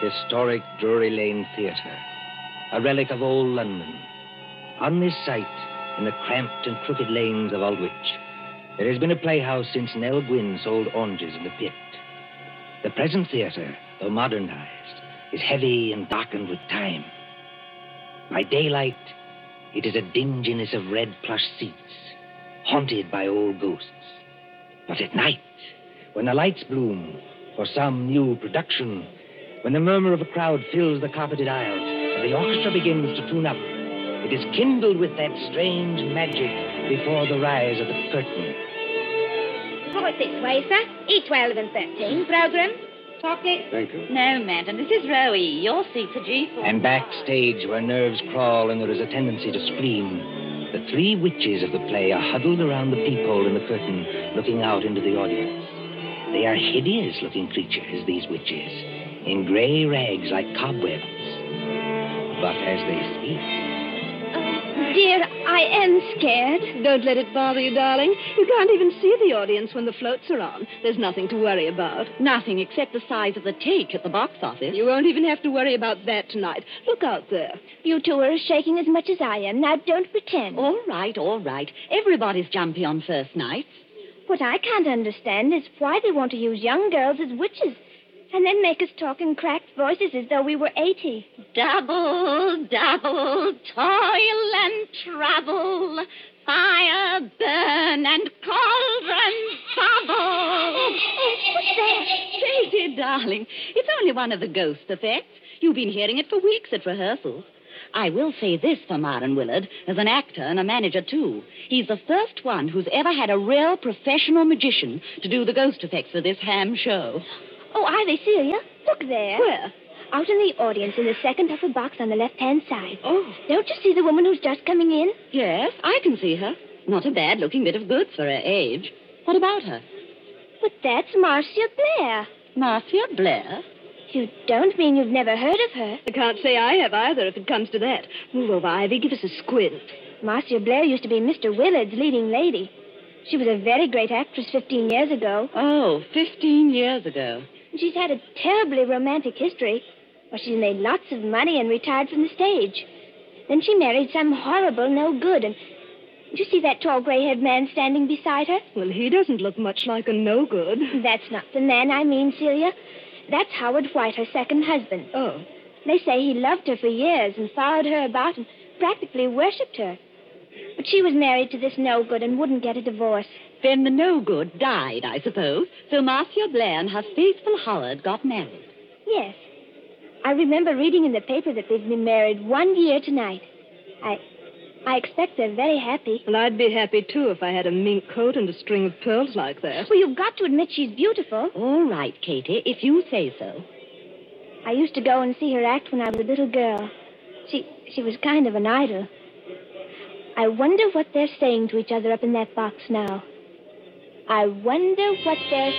historic Drury Lane Theatre, a relic of old London. On this site, in the cramped and crooked lanes of Aldwych, there has been a playhouse since Nell Gwynn sold oranges in the pit. The present theatre, though modernized, is heavy and darkened with time. By daylight, it is a dinginess of red plush seats, haunted by old ghosts. But at night, when the lights bloom for some new production, when the murmur of a crowd fills the carpeted aisles and the orchestra begins to tune up, it is kindled with that strange magic before the rise of the curtain. Oh, it's this way, sir. E12 and 13. Program. Chocolate. Thank you. No, madam. This is Rowie. Your seat's a G4. And backstage, where nerves crawl and there is a tendency to scream, the three witches of the play are huddled around the peephole in the curtain, looking out into the audience. They are hideous-looking creatures, these witches, in gray rags like cobwebs. But as they speak... Dear, I am scared. Don't let it bother you, darling. You can't even see the audience when the floats are on. There's nothing to worry about. Nothing except the size of the take at the box office. You won't even have to worry about that tonight. Look out there. You two are as shaking as much as I am. Now, don't pretend. All right, all right. Everybody's jumpy on first nights. What I can't understand is why they want to use young girls as witches and then make us talk in cracked voices as though we were 80. Double, double, toil and trouble, fire, burn, and cauldron bubble. What's that? Katie, darling, it's only one of the ghost effects. You've been hearing it for weeks at rehearsals. I will say this for Martin Willard, as an actor and a manager, too. He's the first one who's ever had a real professional magician to do the ghost effects for this ham show. Oh, are they, Celia? Look there. Where? Out in the audience in the second upper box on the left-hand side. Oh. Don't you see the woman who's just coming in? Yes, I can see her. Not a bad-looking bit of goods for her age. What about her? But that's Marcia Blair. Marcia Blair? You don't mean you've never heard of her? I can't say I have either, if it comes to that. Move over, Ivy. Give us a squint. Marcia Blair used to be Mr. Willard's leading lady. She was a very great actress 15 years ago. Oh, 15 years ago. She's had a terribly romantic history. Well, she's made lots of money and retired from the stage. Then she married some horrible no-good, and... Do you see that tall gray-haired man standing beside her? Well, he doesn't look much like a no-good. That's not the man I mean, Celia. That's Howard White, her second husband. Oh. They say he loved her for years and followed her about and practically worshipped her. But she was married to this no-good and wouldn't get a divorce. Then the no-good died, I suppose, so Marcia Blair and her faithful Howard got married. Yes. I remember reading in the paper that they've been married 1 year tonight. I expect they're very happy. Well, I'd be happy, too, if I had a mink coat and a string of pearls like that. Well, you've got to admit she's beautiful. All right, Katie, if you say so. I used to go and see her act when I was a little girl. She was kind of an idol. I wonder what they're saying to each other up in that box now. I wonder what they're